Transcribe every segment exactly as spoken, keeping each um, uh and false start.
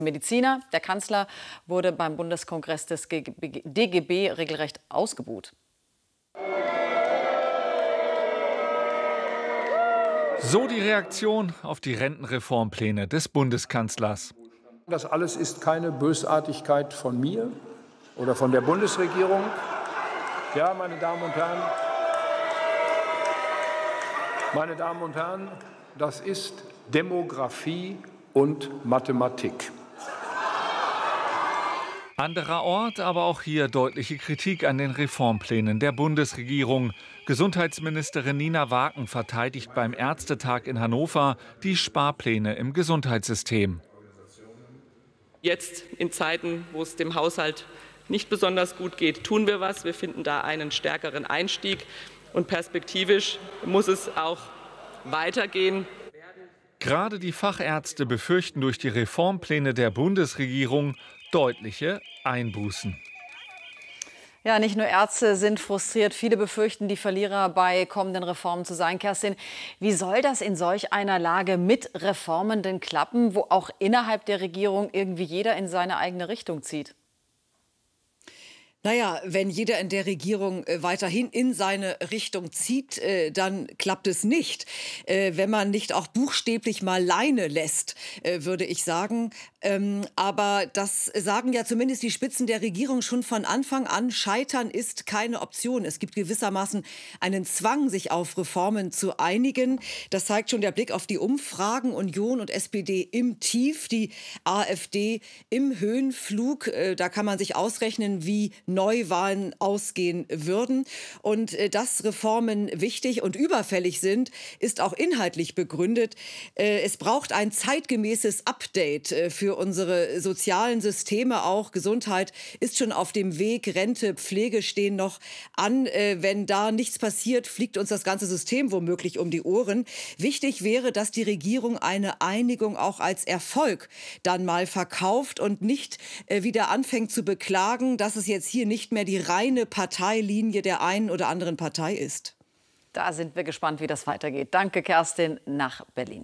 Mediziner, der Kanzler, wurde beim Bundeskongress des D G B regelrecht ausgebuht. So die Reaktion auf die Rentenreformpläne des Bundeskanzlers. Das alles ist keine Bösartigkeit von mir oder von der Bundesregierung. Ja, meine Damen und Herren, meine Damen und Herren, das ist Demografie und Mathematik. Anderer Ort, aber auch hier deutliche Kritik an den Reformplänen der Bundesregierung. Gesundheitsministerin Nina Waken verteidigt beim Ärztetag in Hannover die Sparpläne im Gesundheitssystem. Jetzt in Zeiten, wo es dem Haushalt nicht besonders gut geht, tun wir was. Wir finden da einen stärkeren Einstieg. Und perspektivisch muss es auch weitergehen. Gerade die Fachärzte befürchten durch die Reformpläne der Bundesregierung deutliche Einbußen. Ja, nicht nur Ärzte sind frustriert, viele befürchten, die Verlierer bei kommenden Reformen zu sein. Kerstin, wie soll das in solch einer Lage mit Reformen denn klappen, wo auch innerhalb der Regierung irgendwie jeder in seine eigene Richtung zieht? Naja, wenn jeder in der Regierung äh, weiterhin in seine Richtung zieht, äh, dann klappt es nicht. Äh, wenn man nicht auch buchstäblich mal Leine lässt, äh, würde ich sagen. Ähm, aber das sagen ja zumindest die Spitzen der Regierung schon von Anfang an. Scheitern ist keine Option. Es gibt gewissermaßen einen Zwang, sich auf Reformen zu einigen. Das zeigt schon der Blick auf die Umfragen. Union und S P D im Tief, die AfD im Höhenflug. Äh, da kann man sich ausrechnen, wie Neuwahlen ausgehen würden. Und äh, dass Reformen wichtig und überfällig sind, ist auch inhaltlich begründet. Äh, es braucht ein zeitgemäßes Update äh, für unsere sozialen Systeme. Auch Gesundheit ist schon auf dem Weg. Rente, Pflege stehen noch an. Äh, wenn da nichts passiert, fliegt uns das ganze System womöglich um die Ohren. Wichtig wäre, dass die Regierung eine Einigung auch als Erfolg dann mal verkauft und nicht äh, wieder anfängt zu beklagen, dass es jetzt hier nicht mehr die reine Parteilinie der einen oder anderen Partei ist. Da sind wir gespannt, wie das weitergeht. Danke, Kerstin, nach Berlin.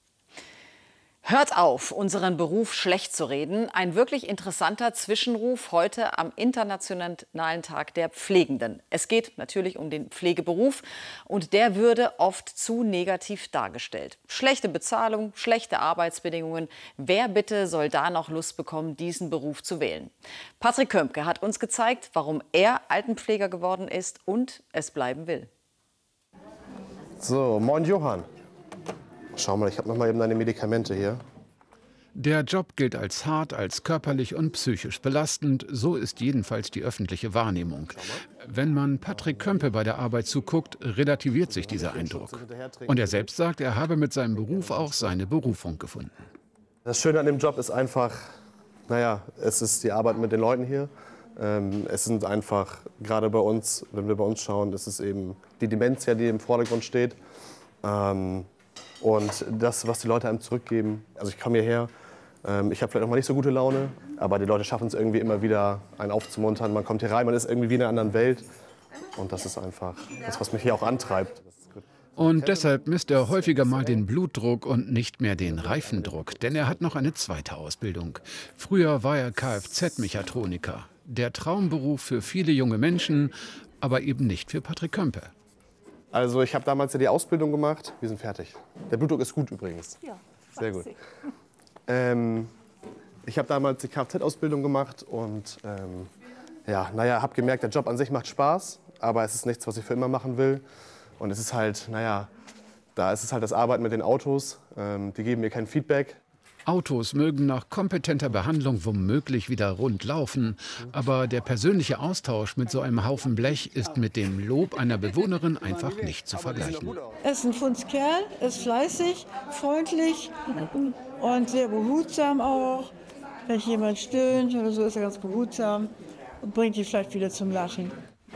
Hört auf, unseren Beruf schlecht zu reden. Ein wirklich interessanter Zwischenruf heute am Internationalen Tag der Pflegenden. Es geht natürlich um den Pflegeberuf und der würde oft zu negativ dargestellt. Schlechte Bezahlung, schlechte Arbeitsbedingungen. Wer bitte soll da noch Lust bekommen, diesen Beruf zu wählen? Patrick Kömpke hat uns gezeigt, warum er Altenpfleger geworden ist und es bleiben will. So, moin Johann. Schau mal, ich habe noch mal eben deine Medikamente hier. Der Job gilt als hart, als körperlich und psychisch belastend. So ist jedenfalls die öffentliche Wahrnehmung. Wenn man Patrick Kömpe bei der Arbeit zuguckt, relativiert sich dieser Eindruck. Und er selbst sagt, er habe mit seinem Beruf auch seine Berufung gefunden. Das Schöne an dem Job ist einfach, naja, es ist die Arbeit mit den Leuten hier. Ähm, es sind einfach, gerade bei uns, wenn wir bei uns schauen, ist es eben die Demenz, ja, die im Vordergrund steht. Ähm, Und das, was die Leute einem zurückgeben, also ich komme hierher, ähm, ich habe vielleicht noch mal nicht so gute Laune, aber die Leute schaffen es irgendwie immer wieder, einen aufzumuntern. Man kommt hier rein, man ist irgendwie wie in einer anderen Welt und das ist einfach das, was mich hier auch antreibt. Und deshalb misst er häufiger mal den Blutdruck und nicht mehr den Reifendruck, denn er hat noch eine zweite Ausbildung. Früher war er Kfz-Mechatroniker, der Traumberuf für viele junge Menschen, aber eben nicht für Patrick Kömpe. Also ich habe damals ja die Ausbildung gemacht. Wir sind fertig. Der Blutdruck ist gut übrigens. Ja, sehr gut. Ähm, ich habe damals die Kfz-Ausbildung gemacht und ähm, ja, naja, habe gemerkt, der Job an sich macht Spaß, aber es ist nichts, was ich für immer machen will. Und es ist halt, naja, da ist es halt das Arbeiten mit den Autos. Ähm, die geben mir kein Feedback. Autos mögen nach kompetenter Behandlung womöglich wieder rund laufen, aber der persönliche Austausch mit so einem Haufen Blech ist mit dem Lob einer Bewohnerin einfach nicht zu vergleichen. Er ist ein Fundskerl, ist fleißig, freundlich und sehr behutsam auch. Wenn jemand stöhnt oder so, ist er ganz behutsam und bringt die vielleicht wieder zum Lachen.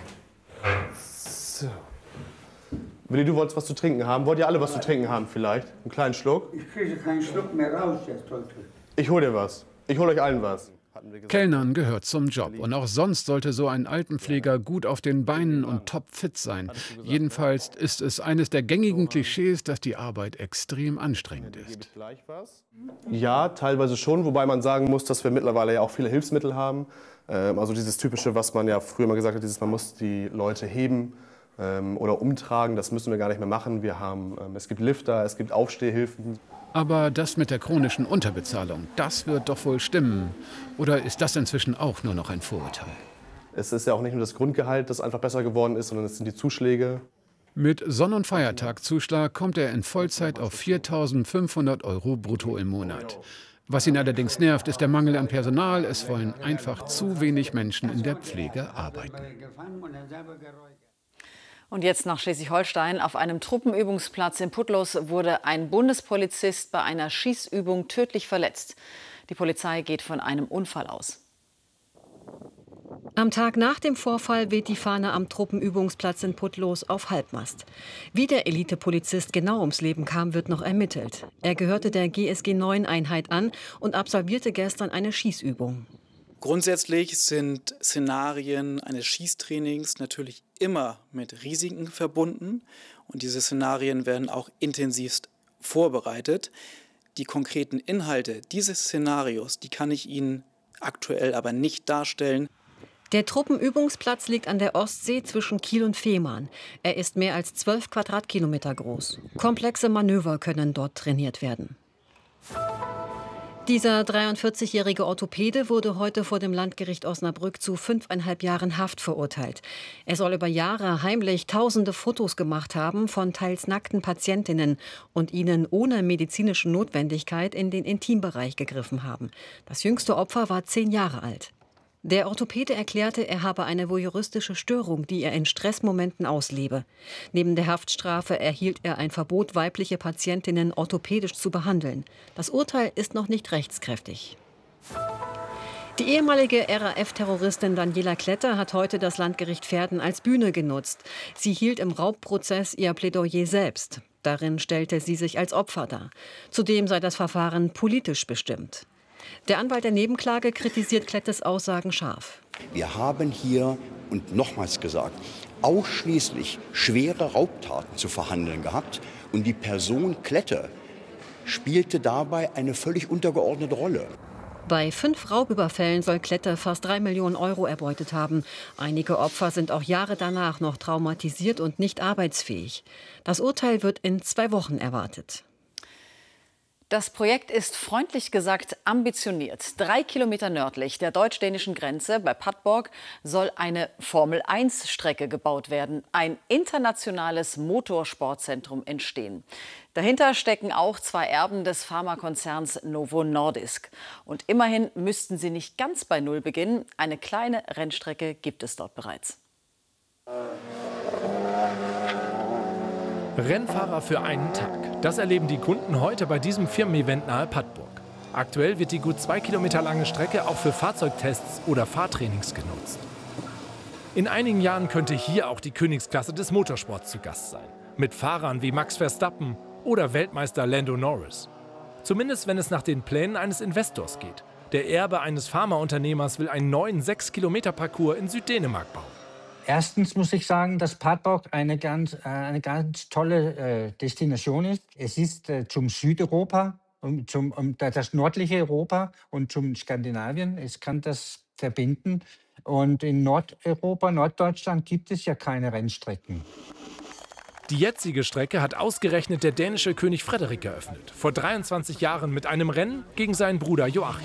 So. Willi, du wolltest was zu trinken haben. Wollt ihr alle was zu trinken haben vielleicht? Einen kleinen Schluck? Ich kriege keinen Schluck mehr raus jetzt heute. Ich hol dir was. Ich hol euch allen was. Kellnern gehört zum Job und auch sonst sollte so ein Altenpfleger gut auf den Beinen und topfit sein. Jedenfalls ist es eines der gängigen Klischees, dass die Arbeit extrem anstrengend ist. Ja, teilweise schon, wobei man sagen muss, dass wir mittlerweile ja auch viele Hilfsmittel haben. Also dieses Typische, was man ja früher mal gesagt hat, dieses, man muss die Leute heben oder umtragen, das müssen wir gar nicht mehr machen. Wir haben, es gibt Lifter, es gibt Aufstehhilfen. Aber das mit der chronischen Unterbezahlung, das wird doch wohl stimmen. Oder ist das inzwischen auch nur noch ein Vorurteil? Es ist ja auch nicht nur das Grundgehalt, das einfach besser geworden ist, sondern es sind die Zuschläge. Mit Sonn- und Feiertagzuschlag kommt er in Vollzeit auf viertausendfünfhundert Euro brutto im Monat. Was ihn allerdings nervt, ist der Mangel an Personal. Es wollen einfach zu wenig Menschen in der Pflege arbeiten. Und jetzt nach Schleswig-Holstein. Auf einem Truppenübungsplatz in Putlos wurde ein Bundespolizist bei einer Schießübung tödlich verletzt. Die Polizei geht von einem Unfall aus. Am Tag nach dem Vorfall weht die Fahne am Truppenübungsplatz in Putlos auf Halbmast. Wie der Elitepolizist genau ums Leben kam, wird noch ermittelt. Er gehörte der G S G neun Einheit an und absolvierte gestern eine Schießübung. Grundsätzlich sind Szenarien eines Schießtrainings natürlich immer mit Risiken verbunden und diese Szenarien werden auch intensivst vorbereitet. Die konkreten Inhalte dieses Szenarios, die kann ich Ihnen aktuell aber nicht darstellen. Der Truppenübungsplatz liegt an der Ostsee zwischen Kiel und Fehmarn. Er ist mehr als zwölf Quadratkilometer groß. Komplexe Manöver können dort trainiert werden. Dieser dreiundvierzigjährige Orthopäde wurde heute vor dem Landgericht Osnabrück zu fünfeinhalb Jahren Haft verurteilt. Er soll über Jahre heimlich tausende Fotos gemacht haben von teils nackten Patientinnen und ihnen ohne medizinische Notwendigkeit in den Intimbereich gegriffen haben. Das jüngste Opfer war zehn Jahre alt. Der Orthopäde erklärte, er habe eine voyeuristische Störung, die er in Stressmomenten auslebe. Neben der Haftstrafe erhielt er ein Verbot, weibliche Patientinnen orthopädisch zu behandeln. Das Urteil ist noch nicht rechtskräftig. Die ehemalige R A F-Terroristin Daniela Kletter hat heute das Landgericht Verden als Bühne genutzt. Sie hielt im Raubprozess ihr Plädoyer selbst. Darin stellte sie sich als Opfer dar. Zudem sei das Verfahren politisch bestimmt. Der Anwalt der Nebenklage kritisiert Klettes Aussagen scharf. Wir haben hier, und nochmals gesagt, ausschließlich schwere Raubtaten zu verhandeln gehabt. Und die Person Klette spielte dabei eine völlig untergeordnete Rolle. Bei fünf Raubüberfällen soll Klette fast drei Millionen Euro erbeutet haben. Einige Opfer sind auch Jahre danach noch traumatisiert und nicht arbeitsfähig. Das Urteil wird in zwei Wochen erwartet. Das Projekt ist freundlich gesagt ambitioniert. Drei Kilometer nördlich der deutsch-dänischen Grenze bei Padborg soll eine Formel eins Strecke gebaut werden. Ein internationales Motorsportzentrum entstehen. Dahinter stecken auch zwei Erben des Pharmakonzerns Novo Nordisk. Und immerhin müssten sie nicht ganz bei Null beginnen. Eine kleine Rennstrecke gibt es dort bereits. Rennfahrer für einen Tag. Das erleben die Kunden heute bei diesem Firmen-Event nahe Padborg. Aktuell wird die gut zwei Kilometer lange Strecke auch für Fahrzeugtests oder Fahrtrainings genutzt. In einigen Jahren könnte hier auch die Königsklasse des Motorsports zu Gast sein. Mit Fahrern wie Max Verstappen oder Weltmeister Lando Norris. Zumindest wenn es nach den Plänen eines Investors geht. Der Erbe eines Pharmaunternehmers will einen neuen sechs Kilometer Parcours in Süddänemark bauen. Erstens muss ich sagen, dass Padborg eine ganz, äh, eine ganz tolle äh, Destination ist. Es ist äh, zum Südeuropa, um, zum, um das nördliche Europa und zum Skandinavien. Es kann das verbinden. Und in Nordeuropa, Norddeutschland gibt es ja keine Rennstrecken. Die jetzige Strecke hat ausgerechnet der dänische König Frederik eröffnet. Vor dreiundzwanzig Jahren mit einem Rennen gegen seinen Bruder Joachim.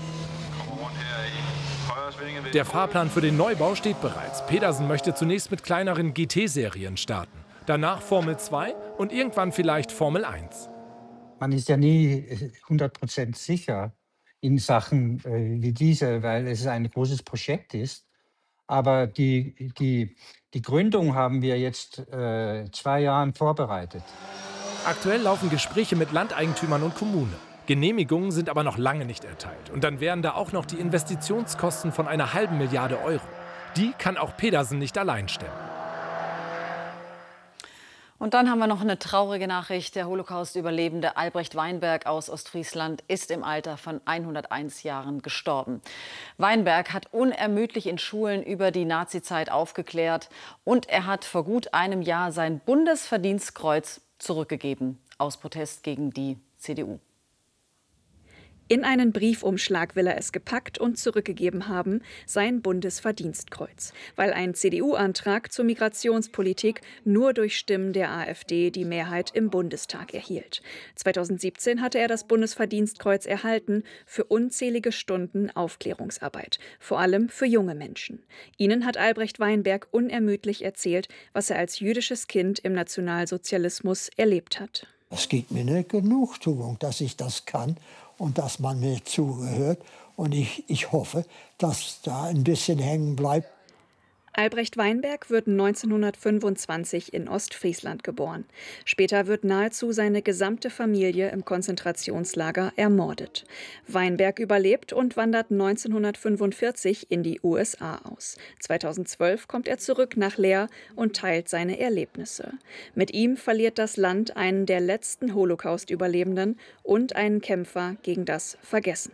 Der Fahrplan für den Neubau steht bereits. Pedersen möchte zunächst mit kleineren G T-Serien starten. Danach Formel zwei und irgendwann vielleicht Formel eins. Man ist ja nie hundert Prozent sicher in Sachen äh, wie diese, weil es ein großes Projekt ist. Aber die, die, die Gründung haben wir jetzt äh, zwei Jahre vorbereitet. Aktuell laufen Gespräche mit Landeigentümern und Kommune. Genehmigungen sind aber noch lange nicht erteilt. Und dann wären da auch noch die Investitionskosten von einer halben Milliarde Euro. Die kann auch Pedersen nicht allein stemmen. Und dann haben wir noch eine traurige Nachricht. Der Holocaust-Überlebende Albrecht Weinberg aus Ostfriesland ist im Alter von hunderteins Jahren gestorben. Weinberg hat unermüdlich in Schulen über die Nazizeit aufgeklärt und er hat vor gut einem Jahr sein Bundesverdienstkreuz zurückgegeben aus Protest gegen die C D U. In einen Briefumschlag will er es gepackt und zurückgegeben haben, sein Bundesverdienstkreuz, weil ein C D U-Antrag zur Migrationspolitik nur durch Stimmen der AfD die Mehrheit im Bundestag erhielt. zweitausendsiebzehn hatte er das Bundesverdienstkreuz erhalten für unzählige Stunden Aufklärungsarbeit, vor allem für junge Menschen. Ihnen hat Albrecht Weinberg unermüdlich erzählt, was er als jüdisches Kind im Nationalsozialismus erlebt hat. Es gibt mir eine Genugtuung, dass ich das kann und dass man mir zugehört. Und ich, ich hoffe, dass da ein bisschen hängen bleibt. Albrecht Weinberg wird neunzehnhundertfünfundzwanzig in Ostfriesland geboren. Später wird nahezu seine gesamte Familie im Konzentrationslager ermordet. Weinberg überlebt und wandert neunzehnhundertfünfundvierzig in die U S A aus. zweitausendzwölf kommt er zurück nach Leer und teilt seine Erlebnisse. Mit ihm verliert das Land einen der letzten Holocaust-Überlebenden und einen Kämpfer gegen das Vergessen.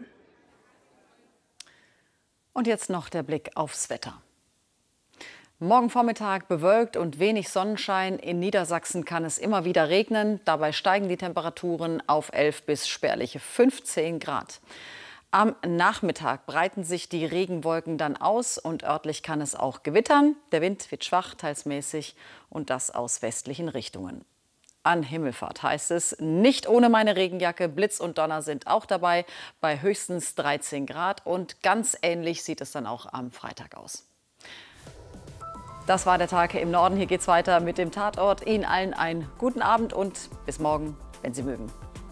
Und jetzt noch der Blick aufs Wetter. Morgen Vormittag bewölkt und wenig Sonnenschein. In Niedersachsen kann es immer wieder regnen. Dabei steigen die Temperaturen auf elf bis spärliche fünfzehn Grad. Am Nachmittag breiten sich die Regenwolken dann aus und örtlich kann es auch gewittern. Der Wind wird schwach, teils mäßig und das aus westlichen Richtungen. An Himmelfahrt heißt es, nicht ohne meine Regenjacke. Blitz und Donner sind auch dabei bei höchstens dreizehn Grad. Und ganz ähnlich sieht es dann auch am Freitag aus. Das war der Tag im Norden. Hier geht's weiter mit dem Tatort. Ihnen allen einen guten Abend und bis morgen, wenn Sie mögen.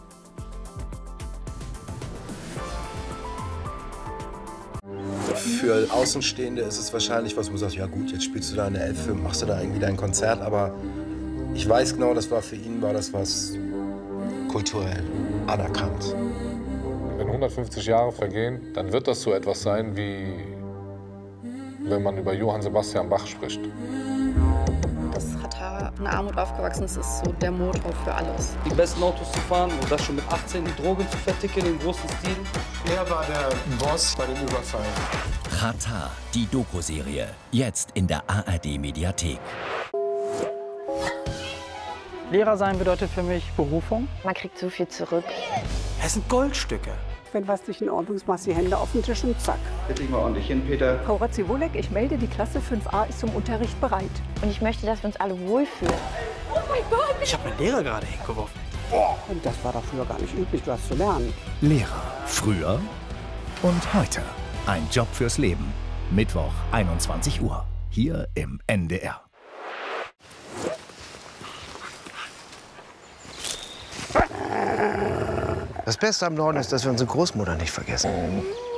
Für Außenstehende ist es wahrscheinlich was, wo du sagst, ja gut, jetzt spielst du da eine Elfe, machst du da irgendwie dein Konzert. Aber ich weiß genau, das war für ihn, war das was kulturell anerkannt. Wenn hundertfünfzig Jahre vergehen, dann wird das so etwas sein wie, wenn man über Johann Sebastian Bach spricht. Das Ratar in Armut aufgewachsen ist, ist so der Motor für alles. Die besten Autos zu fahren und das schon mit achtzehn, die Drogen zu verticken im großen Stil. Er war der Boss bei dem Überfall. Ratar, die Doku-Serie, jetzt in der A R D-Mediathek. Lehrer sein bedeutet für mich Berufung. Man kriegt so viel zurück. Es sind Goldstücke. Wenn was nicht in Ordnung ist, machst du die Hände auf den Tisch und zack. Bitte dich mal ordentlich hin, Peter. Frau Ratziwolek, ich melde, die Klasse fünf a ist zum Unterricht bereit. Und ich möchte, dass wir uns alle wohlfühlen. Oh mein Gott! Ich habe meinen Lehrer gerade hingeworfen. Boah. Und das war doch früher gar nicht üblich, was zu lernen. Lehrer. Früher und heute. Ein Job fürs Leben. Mittwoch, einundzwanzig Uhr. Hier im N D R. Das Beste am Norden ist, dass wir unsere Großmutter nicht vergessen.